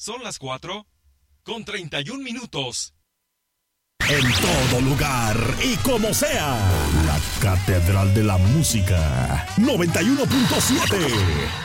Son las 4:31. En todo lugar y como sea, la Catedral de la Música 91.7.